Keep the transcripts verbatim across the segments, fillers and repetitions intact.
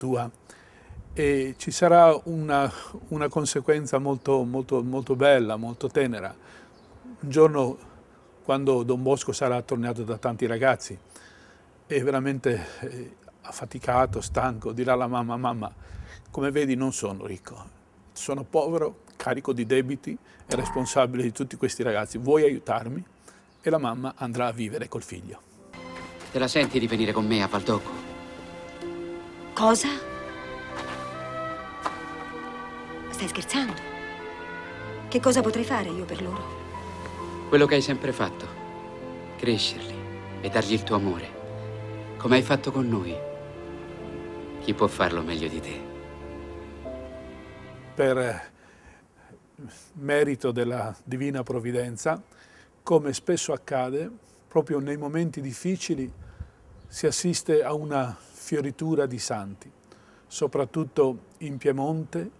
tua. E ci sarà una, una conseguenza molto, molto, molto bella, molto tenera. Un giorno, quando Don Bosco sarà tornato da tanti ragazzi e veramente eh, affaticato, stanco, dirà alla mamma: mamma, come vedi non sono ricco, sono povero, carico di debiti e responsabile di tutti questi ragazzi, vuoi aiutarmi? E la mamma andrà a vivere col figlio. Te la senti di venire con me a Valdocco? Cosa? Stai scherzando? Che cosa potrei fare io per loro? Quello che hai sempre fatto. Crescerli e dargli il tuo amore. Come hai fatto con noi. Chi può farlo meglio di te? Per merito della divina provvidenza, come spesso accade, proprio nei momenti difficili si assiste a una fioritura di santi, soprattutto in Piemonte.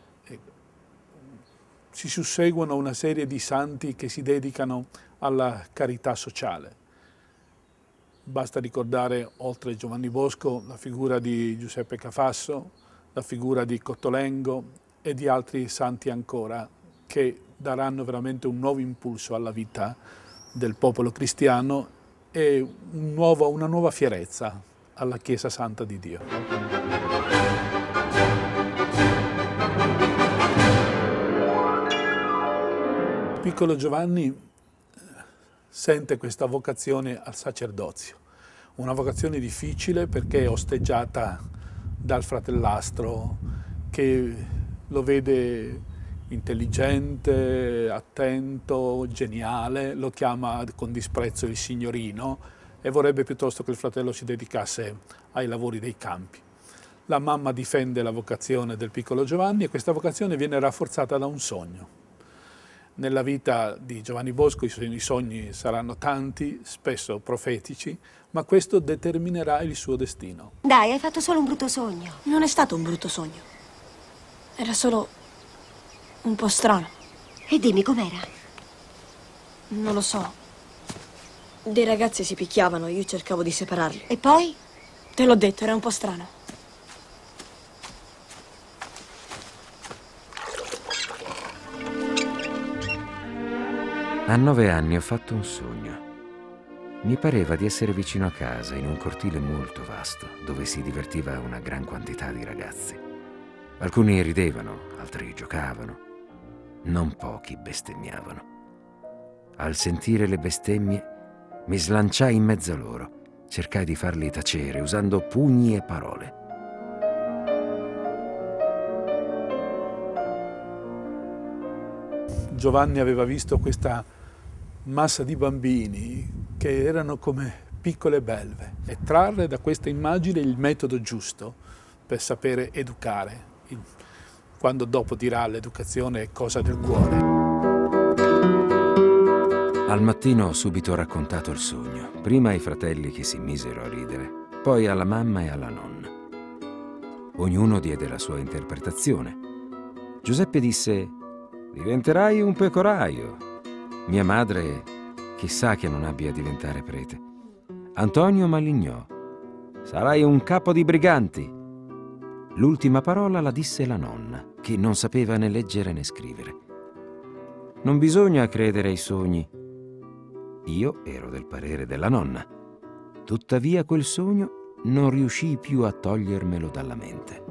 Si susseguono una serie di santi che si dedicano alla carità sociale. Basta ricordare, oltre a Giovanni Bosco, la figura di Giuseppe Cafasso, la figura di Cottolengo e di altri santi ancora, che daranno veramente un nuovo impulso alla vita del popolo cristiano e un nuovo, una nuova fierezza alla Chiesa Santa di Dio. Piccolo Giovanni sente questa vocazione al sacerdozio, una vocazione difficile perché è osteggiata dal fratellastro che lo vede intelligente, attento, geniale, lo chiama con disprezzo il signorino e vorrebbe piuttosto che il fratello si dedicasse ai lavori dei campi. La mamma difende la vocazione del piccolo Giovanni e questa vocazione viene rafforzata da un sogno. Nella vita di Giovanni Bosco i sogni saranno tanti, spesso profetici, ma questo determinerà il suo destino. Dai, hai fatto solo un brutto sogno. Non è stato un brutto sogno. Era solo un po' strano. E dimmi com'era? Non lo so. Dei ragazzi si picchiavano e io cercavo di separarli. E poi? Te l'ho detto, era un po' strano. A nove anni ho fatto un sogno. Mi pareva di essere vicino a casa, in un cortile molto vasto, dove si divertiva una gran quantità di ragazzi. Alcuni ridevano, altri giocavano. Non pochi bestemmiavano. Al sentire le bestemmie, mi slanciai in mezzo a loro. Cercai di farli tacere, usando pugni e parole. Giovanni aveva visto questa massa di bambini che erano come piccole belve e trarre da questa immagine il metodo giusto per sapere educare, quando dopo dirà l'educazione è cosa del cuore. Al mattino ho subito raccontato il sogno, prima ai fratelli che si misero a ridere, poi alla mamma e alla nonna. Ognuno diede la sua interpretazione. Giuseppe disse: diventerai un pecoraio. Mia madre, chissà che non abbia a diventare prete. Antonio malignò: sarai un capo di briganti. L'ultima parola la disse la nonna, che non sapeva né leggere né scrivere. Non bisogna credere ai sogni. Io ero del parere della nonna. Tuttavia quel sogno non riuscii più a togliermelo dalla mente.